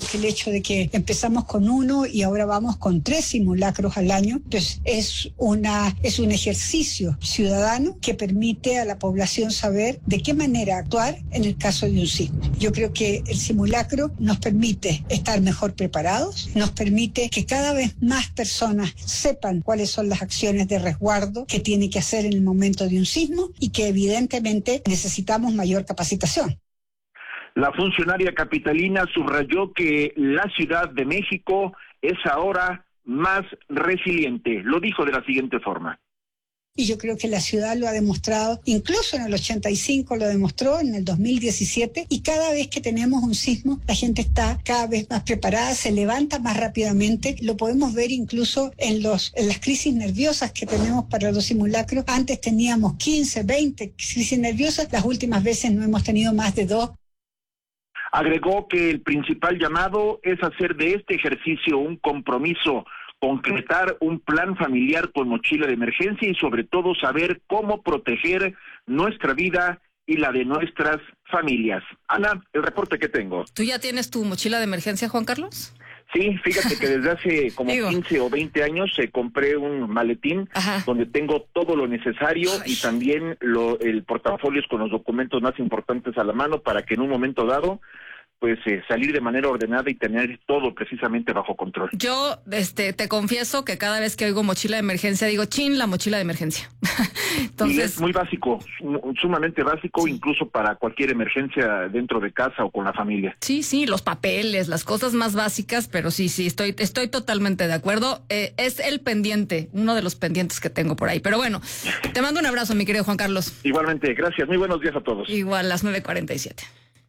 el hecho de que empezamos con 1 y ahora vamos con 3 simulacros al año. Entonces es un ejercicio ciudadano que permite a la población saber de qué manera actuar en el caso de un sismo. Yo creo que el simulacro nos permite estar mejor preparados, nos permite que cada vez más personas sepan cuáles son las acciones de resguardo que tienen que hacer en el momento de un sismo y que evidentemente necesitamos mayor capacitación. La funcionaria capitalina subrayó que la Ciudad de México es ahora más resiliente. Lo dijo de la siguiente forma. Y yo creo que la ciudad lo ha demostrado, incluso en el 85 lo demostró, en el 2017, y cada vez que tenemos un sismo, la gente está cada vez más preparada, se levanta más rápidamente. Lo podemos ver incluso en las crisis nerviosas que tenemos para los simulacros. Antes teníamos 15, 20 crisis nerviosas, las últimas veces no hemos tenido más de 2. Agregó que el principal llamado es hacer de este ejercicio un compromiso, concretar un plan familiar con mochila de emergencia y sobre todo saber cómo proteger nuestra vida y la de nuestras familias. Ana, el reporte que tengo. ¿Tú ya tienes tu mochila de emergencia, Juan Carlos? Sí, fíjate que desde hace como 15 o 20 años compré un maletín donde tengo todo lo necesario y también el portafolio con los documentos más importantes a la mano para que en un momento dado pues salir de manera ordenada y tener todo precisamente bajo control. Yo te confieso que cada vez que oigo mochila de emergencia digo, chin, la mochila de emergencia. Entonces, y es muy básico, sumamente básico, incluso para cualquier emergencia dentro de casa o con la familia. Sí, los papeles, las cosas más básicas, pero sí, estoy totalmente de acuerdo. Es el pendiente, uno de los pendientes que tengo por ahí. Pero bueno, te mando un abrazo, mi querido Juan Carlos. Igualmente, gracias. Muy buenos días a todos. Igual, las 9:47.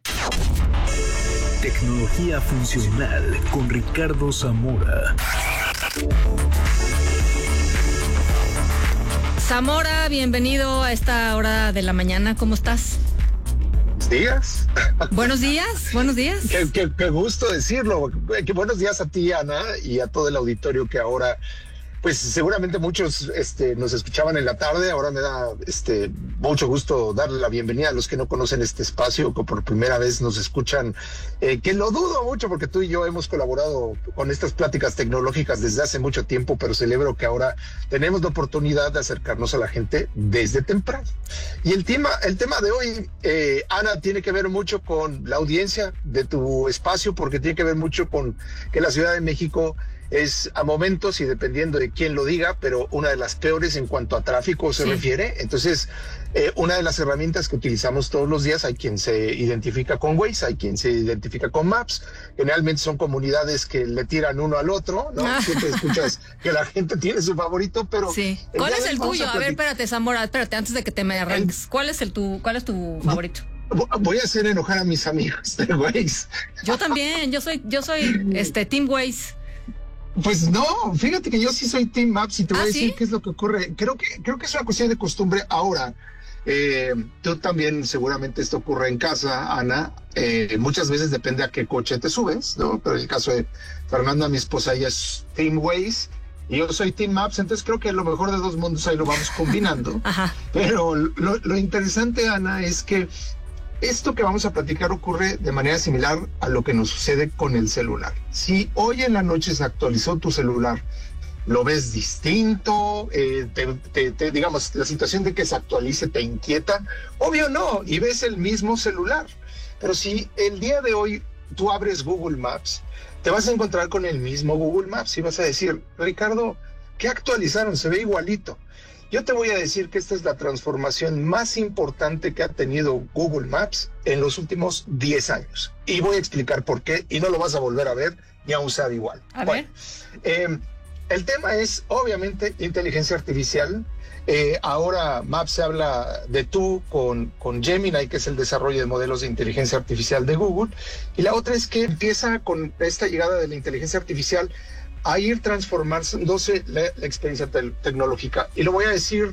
Tecnología funcional con Ricardo Zamora. Zamora, bienvenido a esta hora de la mañana. ¿Cómo estás? Días. Buenos días. Qué gusto decirlo. Buenos días a ti, Ana, y a todo el auditorio que ahora, pues seguramente muchos nos escuchaban en la tarde. Ahora me da mucho gusto darle la bienvenida a los que no conocen este espacio, que por primera vez nos escuchan, que lo dudo mucho porque tú y yo hemos colaborado con estas pláticas tecnológicas desde hace mucho tiempo, pero celebro que ahora tenemos la oportunidad de acercarnos a la gente desde temprano. Y el tema de hoy, Ana, tiene que ver mucho con la audiencia de tu espacio, porque tiene que ver mucho con que la Ciudad de México es a momentos, y dependiendo de quién lo diga, pero una de las peores en cuanto a tráfico se refiere. Entonces, una de las herramientas que utilizamos todos los días, hay quien se identifica con Waze, hay quien se identifica con Maps. Generalmente son comunidades que le tiran uno al otro, ¿no? Siempre escuchas que la gente tiene su favorito, pero... Sí. ¿Cuál es el tuyo? A ver, espérate, Zamora, antes de que te me arranques. ¿Cuál es tu favorito? Voy a hacer enojar a mis amigos de Waze. Yo también, yo soy Team Waze. Pues no, fíjate que yo sí soy Team Maps y te voy a decir ¿sí? qué es lo que ocurre. Creo que es una cuestión de costumbre ahora. Tú también seguramente esto ocurre en casa, Ana. Muchas veces depende a qué coche te subes, ¿no? Pero en el caso de Fernanda, mi esposa, ella es Team Waze y yo soy Team Maps, entonces creo que lo mejor de dos mundos ahí lo vamos combinando. Pero lo interesante, Ana, es que esto que vamos a platicar ocurre de manera similar a lo que nos sucede con el celular. Si hoy en la noche se actualizó tu celular, lo ves distinto, digamos, la situación de que se actualice te inquieta, obvio no, y ves el mismo celular. Pero si el día de hoy tú abres Google Maps, te vas a encontrar con el mismo Google Maps y vas a decir, Ricardo, ¿qué actualizaron? Se ve igualito. Yo te voy a decir que esta es la transformación más importante que ha tenido Google Maps en los últimos 10 años. Y voy a explicar por qué, y no lo vas a volver a ver ni a usar igual. Bueno, el tema es, obviamente, inteligencia artificial. Ahora Maps se habla de tú con Gemini, que es el desarrollo de modelos de inteligencia artificial de Google. Y la otra es que empieza con esta llegada de la inteligencia artificial a ir transformándose la experiencia tecnológica. Y lo voy a decir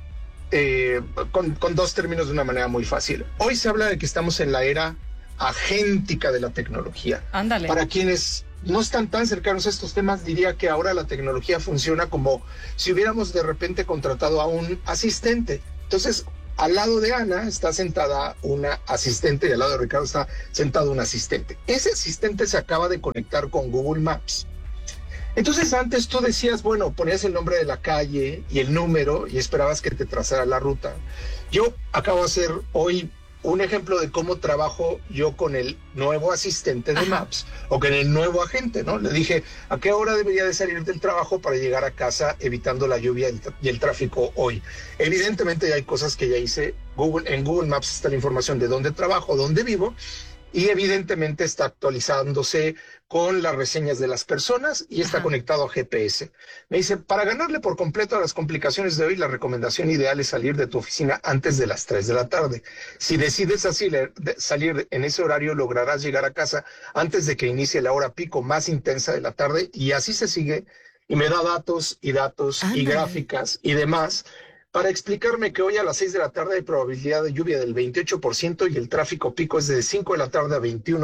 con dos términos de una manera muy fácil. Hoy se habla de que estamos en la era agéntica de la tecnología. Ándale. Para quienes no están tan cercanos a estos temas, diría que ahora la tecnología funciona como si hubiéramos de repente contratado a un asistente. Entonces, Al lado de Ana está sentada una asistente y al lado de Ricardo está sentado un asistente. Ese asistente se acaba de conectar con Google Maps. Entonces antes tú decías, bueno, ponías el nombre de la calle y el número y esperabas que te trazara la ruta. Yo acabo de hacer hoy un ejemplo de cómo trabajo yo con el nuevo asistente de Maps o con el nuevo agente, ¿no? Le dije, ¿a qué hora debería de salir del trabajo para llegar a casa evitando la lluvia y el tráfico hoy? Evidentemente hay cosas que ya hice. En Google Maps está la información de dónde trabajo, dónde vivo, y evidentemente está actualizándose con las reseñas de las personas y está conectado a GPS. Me dice, para ganarle por completo a las complicaciones de hoy, la recomendación ideal es salir de tu oficina antes de las 3 de la tarde. Si decides salir en ese horario, lograrás llegar a casa antes de que inicie la hora pico más intensa de la tarde, y así se sigue. Y me da datos y gráficas y demás, para explicarme que hoy a las 6 de la tarde hay probabilidad de lluvia del 28% y el tráfico pico es de 5 de la tarde a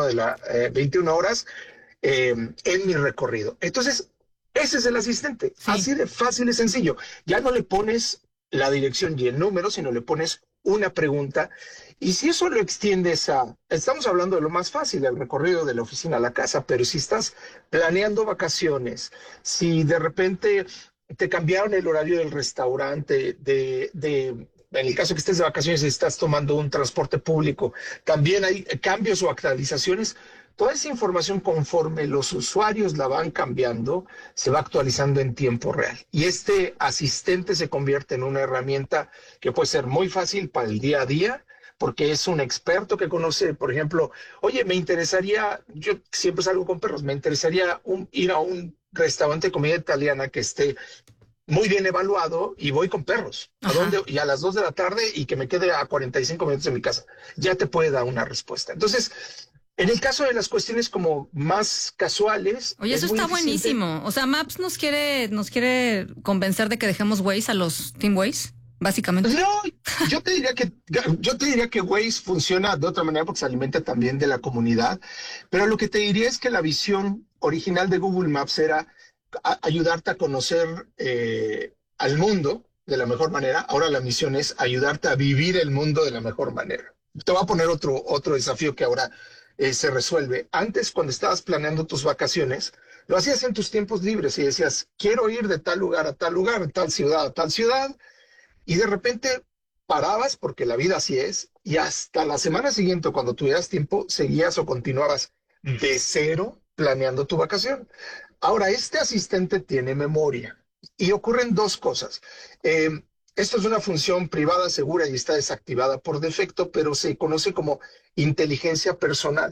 21 horas en mi recorrido. Entonces, ese es el asistente. Sí. Así de fácil y sencillo. Ya no le pones la dirección y el número, sino le pones una pregunta. Y si eso lo extiendes estamos hablando de lo más fácil, el recorrido de la oficina a la casa, pero si estás planeando vacaciones, si de repente te cambiaron el horario del restaurante, en el caso que estés de vacaciones y estás tomando un transporte público, también hay cambios o actualizaciones. Toda esa información, conforme los usuarios la van cambiando, se va actualizando en tiempo real. Y este asistente se convierte en una herramienta que puede ser muy fácil para el día a día, porque es un experto que conoce, por ejemplo, oye, yo siempre salgo con perros, me interesaría ir a un restaurante de comida italiana que esté muy bien evaluado y voy con perros. ¿A dónde? Y a las 2 de la tarde y que me quede a 45 minutos de mi casa. Ya te puede dar una respuesta. Entonces, en el caso de las cuestiones como más casuales... Oye, eso está buenísimo. O sea, Maps nos quiere convencer de que dejemos Waze a los Team Waze, básicamente. No, yo te diría que Waze funciona de otra manera porque se alimenta también de la comunidad, pero lo que te diría es que la visión original de Google Maps era ayudarte a conocer al mundo de la mejor manera. Ahora la misión es ayudarte a vivir el mundo de la mejor manera. Te voy a poner otro desafío que ahora se resuelve. Antes, cuando estabas planeando tus vacaciones, lo hacías en tus tiempos libres y decías, quiero ir de tal lugar a tal lugar, de tal ciudad a tal ciudad, y de repente parabas, porque la vida así es, y hasta la semana siguiente, cuando tuvieras tiempo, seguías o continuabas de cero planeando tu vacación. Ahora, este asistente tiene memoria y ocurren dos cosas. Esto es una función privada, segura y está desactivada por defecto, pero se conoce como inteligencia personal.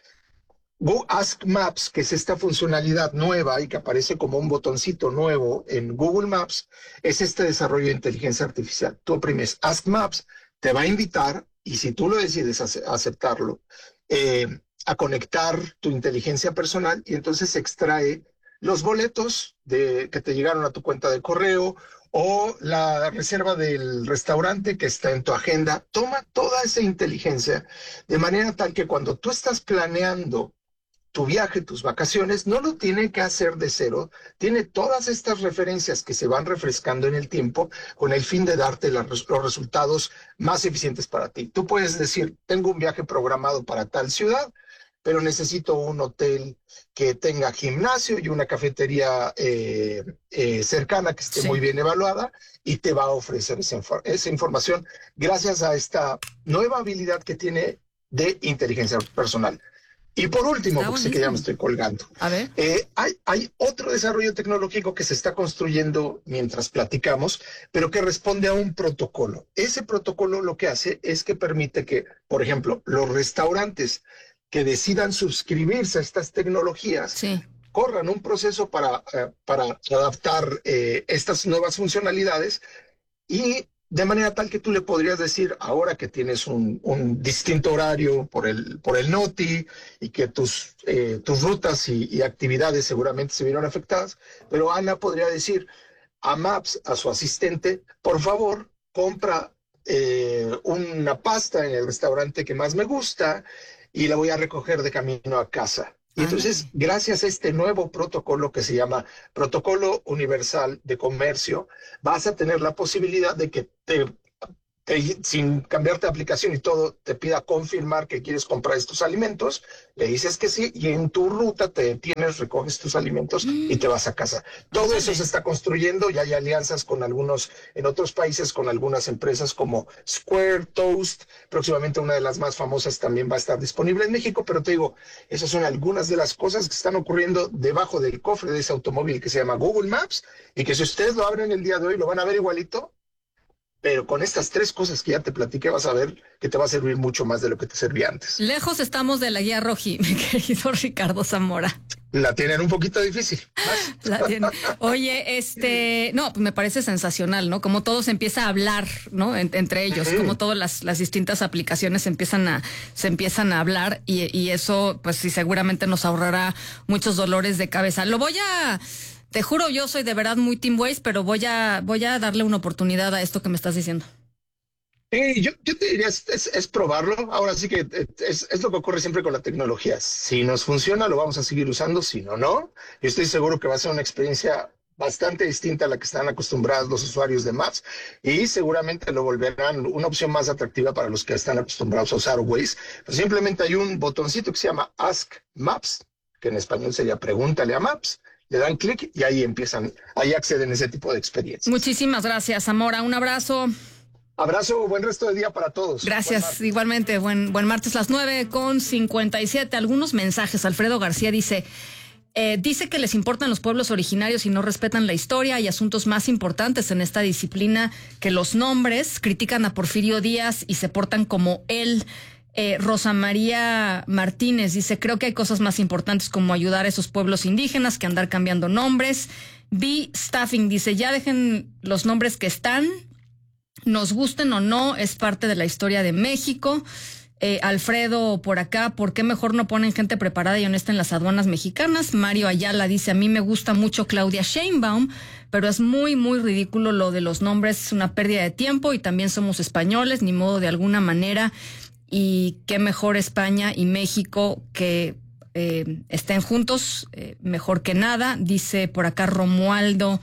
Ask Maps, que es esta funcionalidad nueva y que aparece como un botoncito nuevo en Google Maps, es este desarrollo de inteligencia artificial. Tú oprimes Ask Maps, te va a invitar, y si tú lo decides aceptarlo, a conectar tu inteligencia personal, y entonces se extrae los boletos que te llegaron a tu cuenta de correo o la reserva del restaurante que está en tu agenda. Toma toda esa inteligencia de manera tal que cuando tú estás planeando tu viaje, tus vacaciones, no lo tiene que hacer de cero, tiene todas estas referencias que se van refrescando en el tiempo con el fin de darte los resultados más eficientes para ti. Tú puedes decir, tengo un viaje programado para tal ciudad, pero necesito un hotel que tenga gimnasio y una cafetería cercana que esté muy bien evaluada, y te va a ofrecer esa información gracias a esta nueva habilidad que tiene de inteligencia personal. Y por último, porque sé que ya me estoy colgando, a ver. Hay otro desarrollo tecnológico que se está construyendo mientras platicamos, pero que responde a un protocolo. Ese protocolo lo que hace es que permite que, por ejemplo, los restaurantes que decidan suscribirse a estas tecnologías corran un proceso para adaptar estas nuevas funcionalidades, y de manera tal que tú le podrías decir, ahora que tienes un distinto horario por el NOTI y que tus rutas y actividades seguramente se vieron afectadas, pero Ana podría decir a Maps, a su asistente, por favor, compra una pasta en el restaurante que más me gusta y la voy a recoger de camino a casa. Y entonces, gracias a este nuevo protocolo que se llama Protocolo Universal de Comercio, vas a tener la posibilidad de que sin cambiarte de aplicación y todo, te pida confirmar que quieres comprar estos alimentos, le dices que sí, y en tu ruta te detienes, recoges tus alimentos y te vas a casa. Todo eso se está construyendo, ya hay alianzas con algunos, en otros países, con algunas empresas como Square, Toast, próximamente una de las más famosas también va a estar disponible en México, pero te digo, esas son algunas de las cosas que están ocurriendo debajo del cofre de ese automóvil que se llama Google Maps, y que si ustedes lo abren el día de hoy, lo van a ver igualito, pero con estas 3 cosas que ya te platiqué vas a ver que te va a servir mucho más de lo que te servía antes. Lejos estamos de la guía Roji, mi querido Ricardo Zamora. La tienen un poquito difícil. La tienen. Oye, no, me parece sensacional, ¿no? Como todo se empieza a hablar, ¿no? Entre ellos, como todas las distintas aplicaciones se empiezan a hablar y eso, pues sí, seguramente nos ahorrará muchos dolores de cabeza. Te juro, yo soy de verdad muy Team Waze, pero voy a darle una oportunidad a esto que me estás diciendo. Yo te diría, es probarlo. Ahora sí que es lo que ocurre siempre con la tecnología. Si nos funciona, lo vamos a seguir usando. Si no, no. Yo estoy seguro que va a ser una experiencia bastante distinta a la que están acostumbrados los usuarios de Maps, y seguramente lo volverán una opción más atractiva para los que están acostumbrados a usar Waze. Pues simplemente hay un botoncito que se llama Ask Maps, que en español sería Pregúntale a Maps. Le dan clic y ahí acceden a ese tipo de experiencias. Muchísimas gracias, Zamora. Un abrazo. Abrazo, buen resto de día para todos. Gracias, igualmente. Buen martes, las 9:57. Algunos mensajes. Alfredo García dice que les importan los pueblos originarios y no respetan la historia. Hay asuntos más importantes en esta disciplina que los nombres. Critican a Porfirio Díaz y se portan como él. Rosa María Martínez dice, creo que hay cosas más importantes como ayudar a esos pueblos indígenas que andar cambiando nombres. B. Staffing dice, ya dejen los nombres que están, nos gusten o no, es parte de la historia de México. Alfredo por acá, ¿por qué mejor no ponen gente preparada y honesta en las aduanas mexicanas? Mario Ayala dice, a mí me gusta mucho Claudia Sheinbaum, pero es muy, muy ridículo lo de los nombres, es una pérdida de tiempo y también somos españoles, ni modo de alguna manera. Y qué mejor España y México que estén juntos, mejor que nada, dice por acá Romualdo.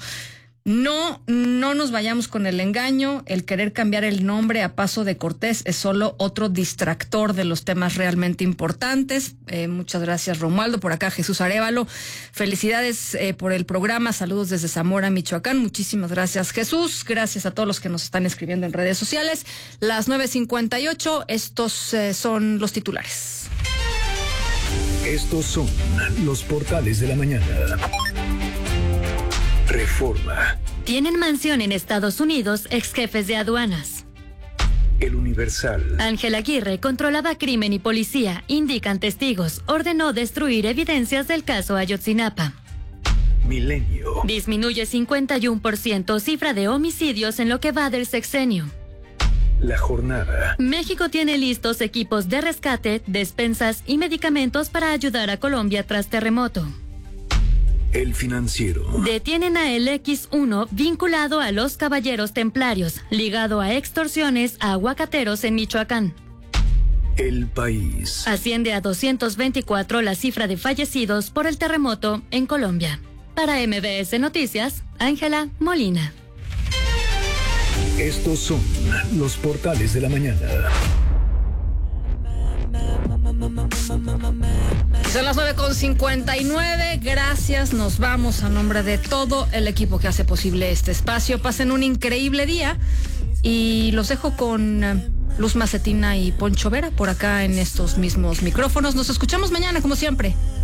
No nos vayamos con el engaño, el querer cambiar el nombre a paso de cortés es solo otro distractor de los temas realmente importantes. Muchas gracias, Romualdo. Por acá Jesús Arévalo, felicidades por el programa, saludos desde Zamora, Michoacán. Muchísimas gracias, Jesús. Gracias a todos los que nos están escribiendo en redes sociales. Las 9:58, estos son los titulares. Estos son los portales de la mañana. Reforma. Tienen mansión en Estados Unidos ex jefes de aduanas. El Universal. Ángel Aguirre controlaba crimen y policía, indican testigos. Ordenó destruir evidencias del caso Ayotzinapa. Milenio. Disminuye 51% cifra de homicidios en lo que va del sexenio. La Jornada. México tiene listos equipos de rescate, despensas y medicamentos para ayudar a Colombia tras terremoto. El Financiero. Detienen a el X1 vinculado a los Caballeros Templarios, ligado a extorsiones a aguacateros en Michoacán. El País. Asciende a 224 la cifra de fallecidos por el terremoto en Colombia. Para MBS Noticias, Ángela Molina. Estos son los portales de la mañana. Son las 9:59. Gracias, nos vamos a nombre de todo el equipo que hace posible este espacio. Pasen un increíble día y los dejo con Luz Macetina y Poncho Vera por acá en estos mismos micrófonos. Nos escuchamos mañana, como siempre.